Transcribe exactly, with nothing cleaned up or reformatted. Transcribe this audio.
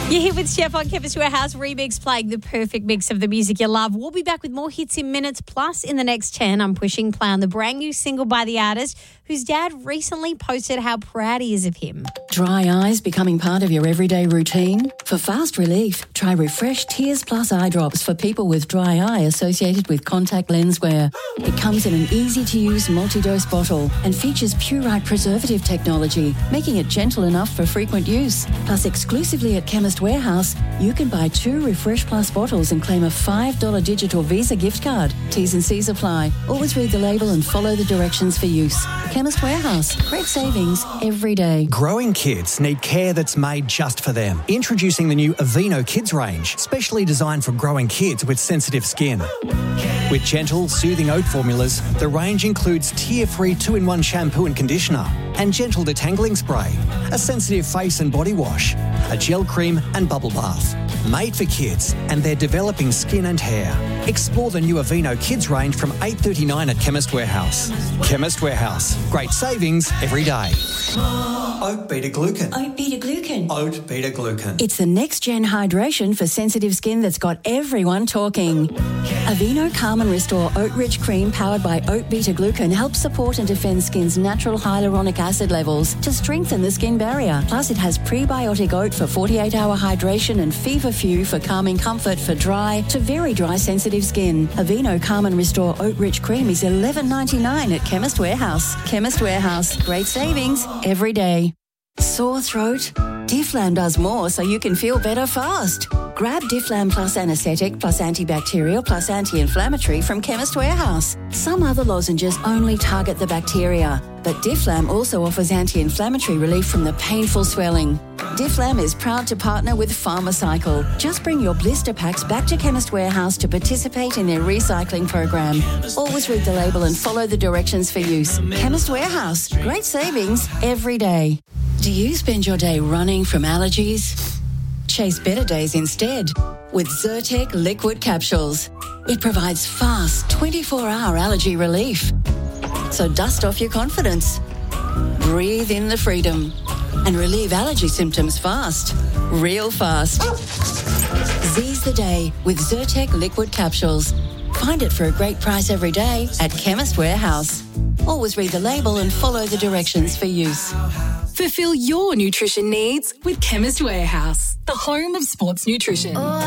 You're here with Chef on Chemist Warehouse Remix, playing the perfect mix of the music you love. We'll be back with more hits in minutes. Plus, in the next ten, I'm pushing play on the brand new single by the artist, whose dad recently posted how proud he is of him. Dry eyes becoming part of your everyday routine? For fast relief, try Refresh Tears Plus eye drops for people with dry eye associated with contact lens wear. It comes in an easy-to-use multi-dose bottle and features Purite preservative technology, making it gentle enough for frequent use. Plus, exclusively at Chemist Warehouse, you can buy two Refresh Plus bottles and claim a five dollars digital Visa gift card. T's and C's apply. Always read the label and follow the directions for use. Chemist Warehouse. Great savings every day. Growing kids need care that's made just for them. Introducing the new Aveeno Kids range, specially designed for growing kids with sensitive skin. With gentle, soothing oat formulas, the range includes tear-free two-in-one shampoo and conditioner, and gentle detangling spray, a sensitive face and body wash, a gel cream and bubble bath. Made for kids and their developing skin and hair. Explore the new Aveeno Kids range from eight dollars thirty-nine at Chemist Warehouse. Chemist Warehouse. Great savings every day. Oat beta-glucan. Oat beta-glucan. Oat beta-glucan. It's the next-gen hydration for sensitive skin that's got everyone talking. Aveeno Calm and Restore Oat-Rich Cream powered by oat beta-glucan helps support and defend skin's natural hyaluronic acid levels to strengthen the skin barrier. Plus, it has prebiotic oat for forty-eight hour hydration and feverfew for calming comfort for dry to very dry sensitive skin. Aveeno Calm and Restore Oat-Rich Cream is eleven ninety-nine at Chemist Warehouse. Chemist Warehouse. Great savings every day. Sore throat? Difflam does more so you can feel better fast. Grab Difflam Plus Anesthetic plus Antibacterial plus Anti-Inflammatory from Chemist Warehouse. Some other lozenges only target the bacteria, but Difflam also offers anti-inflammatory relief from the painful swelling. Difflam is proud to partner with Pharmacycle. Just bring your blister packs back to Chemist Warehouse to participate in their recycling program. Always read the label and follow the directions for use. Chemist Warehouse. Great savings every day. Do you spend your day running from allergies? Chase better days instead with Zyrtec liquid capsules. It provides fast twenty-four hour allergy relief. So dust off your confidence, breathe in the freedom, and relieve allergy symptoms fast, real fast. Seize the day with Zyrtec liquid capsules. Find it for a great price every day at Chemist Warehouse. Always read the label and follow the directions for use. Fulfill your nutrition needs with Chemist Warehouse, the home of sports nutrition.